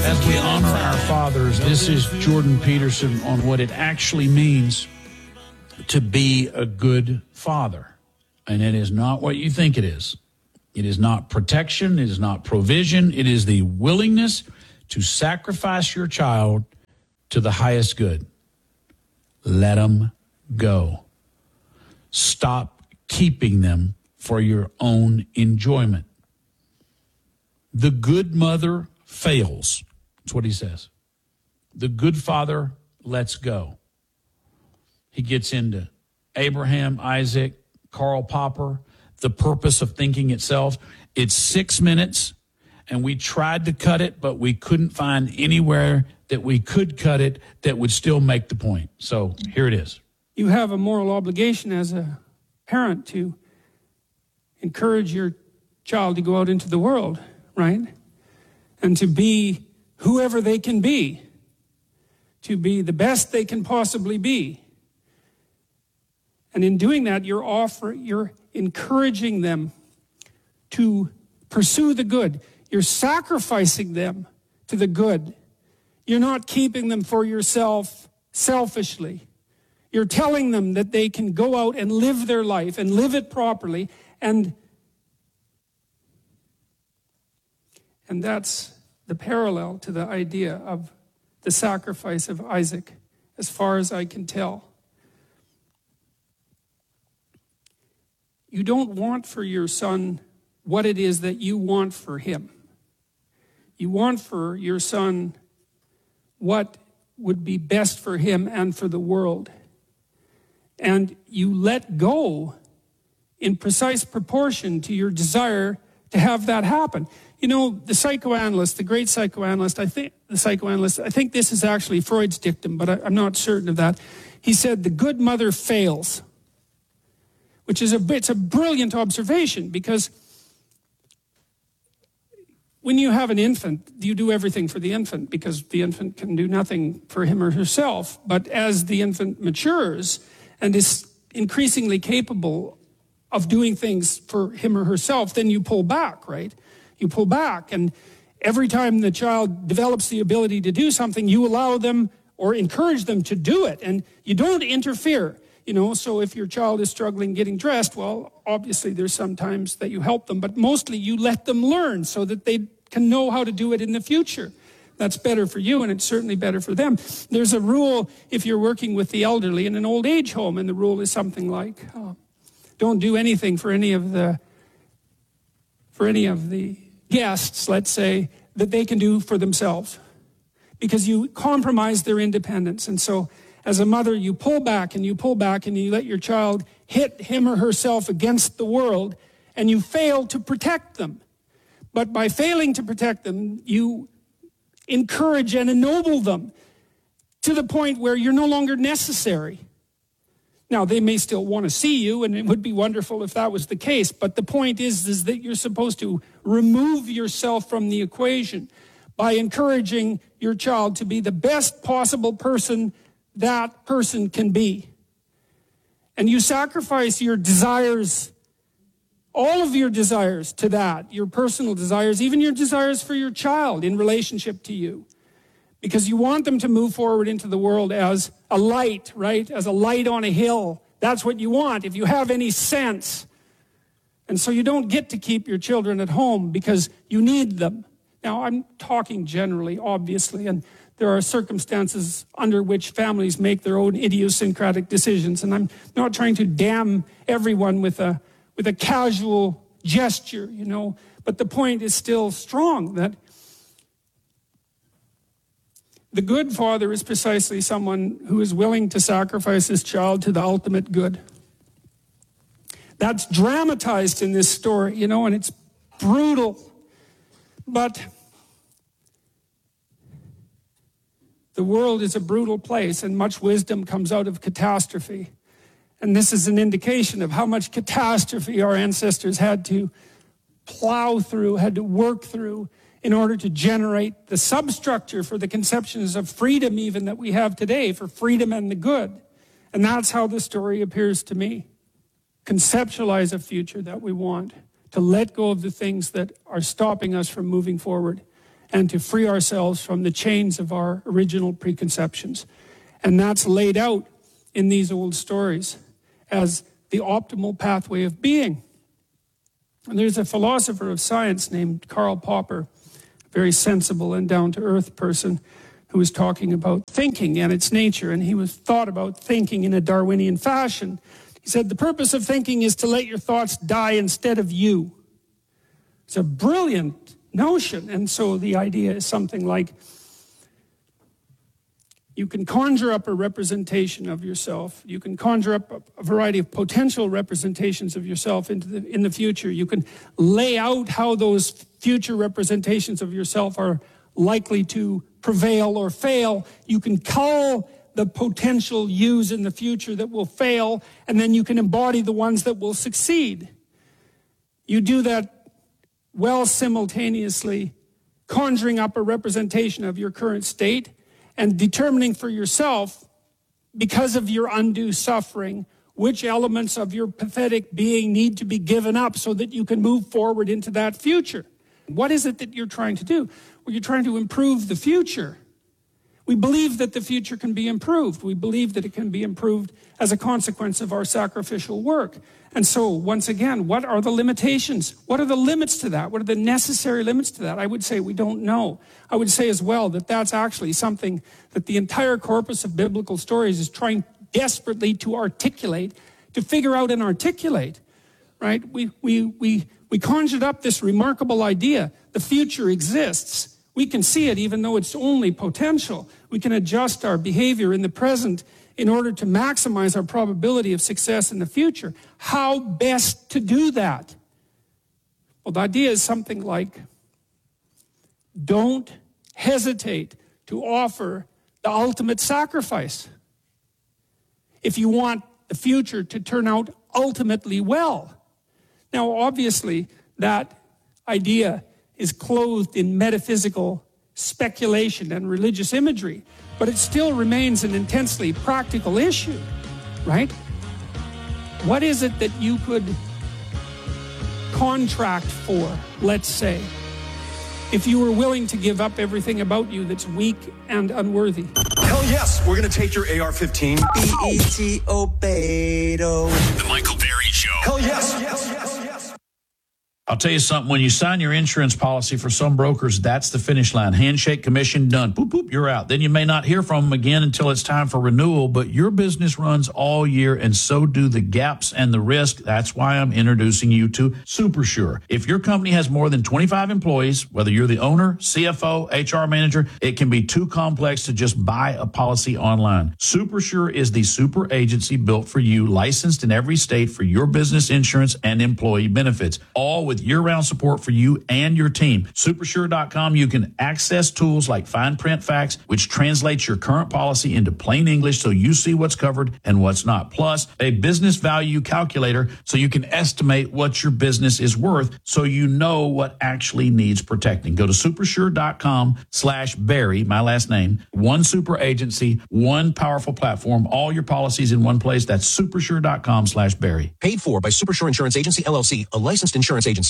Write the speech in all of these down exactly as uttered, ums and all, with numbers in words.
As we honor our fathers, this is Jordan Peterson on what it actually means to be a good father. And it is not what you think it is. It is not protection. It is not provision. It is the willingness to sacrifice your child to the highest good. Let them go. Stop keeping them for your own enjoyment. The good mother fails. That's what he says. The good father lets go. He gets into Abraham, Isaac, Karl Popper, the purpose of thinking itself. It's six minutes, and we tried to cut it, but we couldn't find anywhere that we could cut it that would still make the point. So here it is. You have a moral obligation as a parent to encourage your child to go out into the world, right? And to be whoever they can be, to be the best they can possibly be. And in doing that, you're offering, you're encouraging them to pursue the good. You're sacrificing them to the good. You're not keeping them for yourself selfishly. You're telling them that they can go out and live their life and live it properly. And, and that's the parallel to the idea of the sacrifice of Isaac, as far as I can tell. You don't want for your son what it is that you want for him. You want for your son what would be best for him and for the world. And you let go in precise proportion to your desire to have that happen. You know, the psychoanalyst, the great psychoanalyst, I think the psychoanalyst, I think this is actually Freud's dictum, but I, I'm not certain of that. He said, the good mother fails, which is a, it's a brilliant observation, because when you have an infant, you do everything for the infant because the infant can do nothing for him or herself. But as the infant matures and is increasingly capable of doing things for him or herself, then you pull back, right? You pull back, and every time the child develops the ability to do something, you allow them or encourage them to do it, and you don't interfere. You know, so if your child is struggling getting dressed, well, obviously there's some times that you help them, but mostly you let them learn so that they can know how to do it in the future. That's better for you, and it's certainly better for them. There's a rule if you're working with the elderly in an old age home, and the rule is something like, oh, don't do anything for any of the for any of the guests, let's say, that they can do for themselves, because you compromise their independence. And so as a mother, you pull back and you pull back and you let your child hit him or herself against the world, and you fail to protect them. But by failing to protect them, you encourage and ennoble them to the point where you're no longer necessary. Now, they may still want to see you, and it would be wonderful if that was the case, but the point is, is that you're supposed to remove yourself from the equation by encouraging your child to be the best possible person that person can be. And you sacrifice your desires, all of your desires to that, your personal desires, even your desires for your child in relationship to you, because you want them to move forward into the world as a light, right? As a light on a hill. That's what you want, if you have any sense. And so you don't get to keep your children at home because you need them. Now, I'm talking generally, obviously, and there are circumstances under which families make their own idiosyncratic decisions, and I'm not trying to damn everyone with a with a casual gesture, you know, but the point is still strong, that the good father is precisely someone who is willing to sacrifice his child to the ultimate good. That's dramatized in this story, you know, and it's brutal. But the world is a brutal place, and much wisdom comes out of catastrophe. And this is an indication of how much catastrophe our ancestors had to plow through, had to work through in order to generate the substructure for the conceptions of freedom even that we have today, for freedom and the good. And that's how the story appears to me. Conceptualize a future that we want, to let go of the things that are stopping us from moving forward, and to free ourselves from the chains of our original preconceptions. And that's laid out in these old stories as the optimal pathway of being. And there's a philosopher of science named Karl Popper, a very sensible and down-to-earth person, who was talking about thinking and its nature, and he was thought about thinking in a Darwinian fashion. He said, the purpose of thinking is to let your thoughts die instead of you. It's a brilliant notion, and so the idea is something like, you can conjure up a representation of yourself. You can conjure up a variety of potential representations of yourself into the, in the future. You can lay out how those future representations of yourself are likely to prevail or fail. You can cull the potential yous in the future that will fail, and then you can embody the ones that will succeed. You do that well simultaneously, conjuring up a representation of your current state and determining for yourself, because of your undue suffering, which elements of your pathetic being need to be given up so that you can move forward into that future. What is it that you're trying to do? Well, you're trying to improve the future. We believe that the future can be improved. We believe that it can be improved as a consequence of our sacrificial work. And so, once again, what are the limitations? What are the limits to that? What are the necessary limits to that? I would say we don't know. I would say as well that that's actually something that the entire corpus of biblical stories is trying desperately to articulate, to figure out and articulate, right? We, we, we, we conjured up this remarkable idea. The future exists. We can see it even though it's only potential. We can adjust our behavior in the present in order to maximize our probability of success in the future. How best to do that? Well, the idea is something like, don't hesitate to offer the ultimate sacrifice if you want the future to turn out ultimately well. Now, obviously, that idea is clothed in metaphysical speculation and religious imagery, but it still remains an intensely practical issue, right? What is it that you could contract for, let's say, if you were willing to give up everything about you that's weak and unworthy? Hell yes, we're going to take your A R fifteen. B E T O Beto. The Michael Berry Show. Hell yes, yes, yes, yes. I'll tell you something, when you sign your insurance policy for some brokers, that's the finish line. Handshake, commission, done. Boop, boop, you're out. Then you may not hear from them again until it's time for renewal, but your business runs all year, and so do the gaps and the risk. That's why I'm introducing you to SuperSure. If your company has more than twenty-five employees, whether you're the owner, C F O, H R manager, it can be too complex to just buy a policy online. SuperSure is the super agency built for you, licensed in every state for your business insurance and employee benefits, all with year-round support for you and your team. Supersure dot com, you can access tools like fine print facts, which translates your current policy into plain English so you see what's covered and what's not. Plus, a business value calculator so you can estimate what your business is worth so you know what actually needs protecting. Go to supersure dot com slash Barry, my last name, one super agency, one powerful platform, all your policies in one place. That's supersure dot com slash Barry. Paid for by Supersure Insurance Agency, L L C, a licensed insurance agency.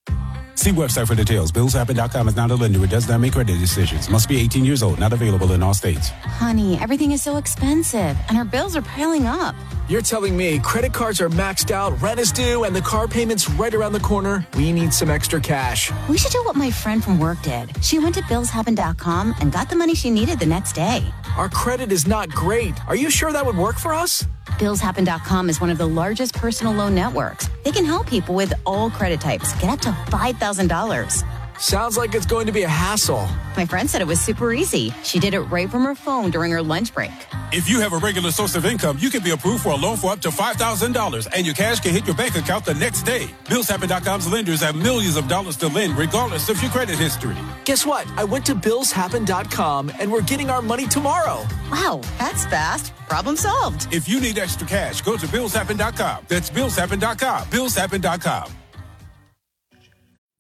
See website for details. Bills Happen dot com is not a lender. It does not make credit decisions. Must be eighteen years old. Not available in all states. Honey, everything is so expensive, and our bills are piling up. You're telling me credit cards are maxed out, rent is due, and the car payment's right around the corner? We need some extra cash. We should do what my friend from work did. She went to Bills Happen dot com and got the money she needed the next day. Our credit is not great. Are you sure that would work for us? Bills Happen dot com is one of the largest personal loan networks. They can help people with all credit types get up to five thousand dollars. Sounds like it's going to be a hassle. My friend said it was super easy. She did it right from her phone during her lunch break. If you have a regular source of income, you can be approved for a loan for up to five thousand dollars, and your cash can hit your bank account the next day. Bills Happen dot com's lenders have millions of dollars to lend, regardless of your credit history. Guess what? I went to Bills Happen dot com, and we're getting our money tomorrow. Wow, that's fast. Problem solved. If you need extra cash, go to Bills Happen dot com. That's Bills Happen dot com. Bills Happen dot com.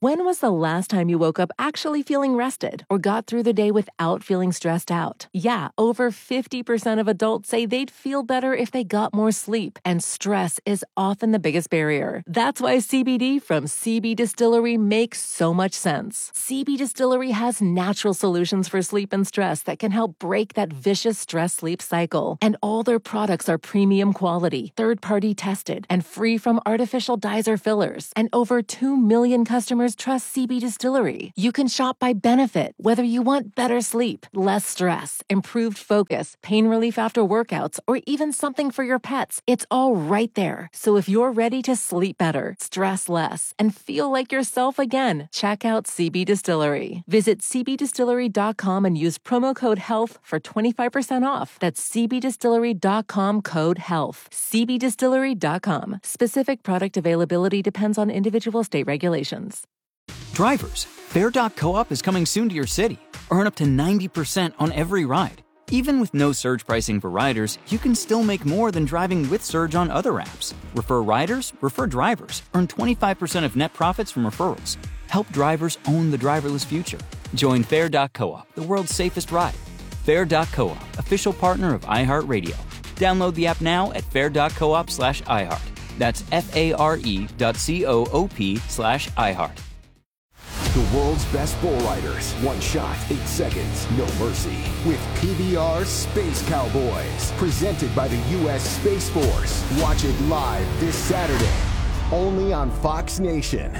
When was the last time you woke up actually feeling rested or got through the day without feeling stressed out? Yeah, over fifty percent of adults say they'd feel better if they got more sleep, and stress is often the biggest barrier. That's why C B D from C B Distillery makes so much sense. C B Distillery has natural solutions for sleep and stress that can help break that vicious stress-sleep cycle. And all their products are premium quality, third-party tested, and free from artificial dyes or fillers. And over two million customers trust C B Distillery. You can shop by benefit, whether you want better sleep, less stress, improved focus, pain relief after workouts, or even something for your pets. It's all right there. So if you're ready to sleep better, stress less, and feel like yourself again, check out C B Distillery. Visit c b distillery dot com and use promo code HEALTH for twenty-five percent off. That's c b distillery dot com code HEALTH. c b distillery dot com. Specific product availability depends on individual state regulations. Drivers, Fair dot coop is coming soon to your city. Earn up to ninety percent on every ride. Even with no surge pricing for riders, you can still make more than driving with Surge on other apps. Refer riders, refer drivers. Earn twenty-five percent of net profits from referrals. Help drivers own the driverless future. Join Fair dot coop, the world's safest ride. Fair dot coop, official partner of iHeartRadio. Download the app now at fair dot coop slash iHeart. That's F-A-R-E dot C-O-O-P slash iHeart. The world's best bull riders. One shot, eight seconds, no mercy. With P B R Space Cowboys. Presented by the U S Space Force. Watch it live this Saturday. Only on Fox Nation.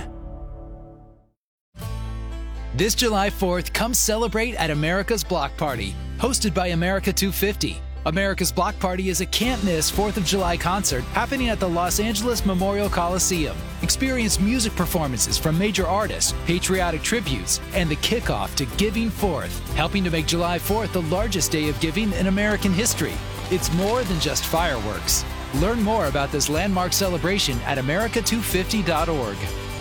This July fourth, come celebrate at America's Block Party. Hosted by America two fifty. America's Block Party is a can't-miss fourth of July concert happening at the Los Angeles Memorial Coliseum. Experience music performances from major artists, patriotic tributes, and the kickoff to Giving Fourth, helping to make July fourth the largest day of giving in American history. It's more than just fireworks. Learn more about this landmark celebration at america two fifty dot org.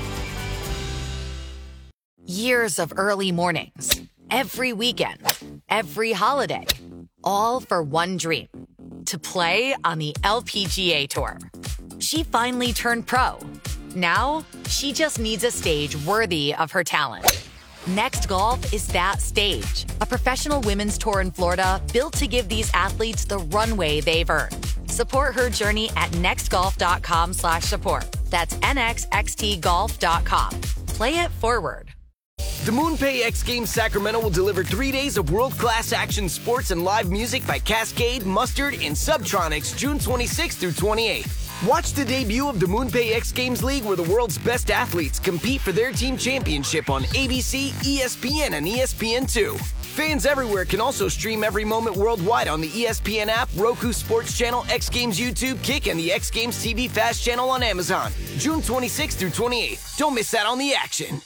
Years of early mornings, every weekend, every holiday. All for one dream, to play on the L P G A Tour. She finally turned pro. Now, she just needs a stage worthy of her talent. Next Golf is that stage, a professional women's tour in Florida built to give these athletes the runway they've earned. Support her journey at nextgolf.com slash support. That's N X X T golf dot com. Play it forward. The MoonPay X Games Sacramento will deliver three days of world-class action sports and live music by Cascade, Mustard, and Subtronics June twenty-sixth through twenty-eighth. Watch the debut of the MoonPay X Games League where the world's best athletes compete for their team championship on A B C, E S P N, and E S P N two. Fans everywhere can also stream every moment worldwide on the E S P N app, Roku Sports Channel, X Games YouTube, Kick, and the X Games T V Fast Channel on Amazon. June twenty-sixth through twenty-eighth. Don't miss out on the action.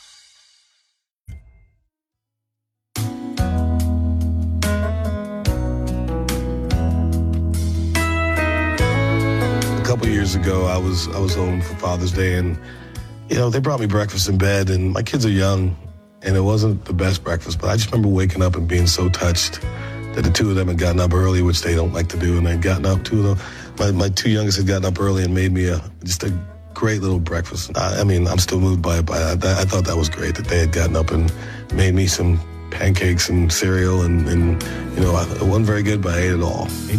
A couple years ago, I was I was home for Father's Day, and you know they brought me breakfast in bed, and my kids are young, and it wasn't the best breakfast, but I just remember waking up and being so touched that the two of them had gotten up early, which they don't like to do, and they'd gotten up. Two of them, my my two youngest had gotten up early and made me a just a great little breakfast. I, I mean, I'm still moved by it, but I, I thought that was great that they had gotten up and made me some pancakes and cereal, and, and you know, it wasn't very good, but I ate it all.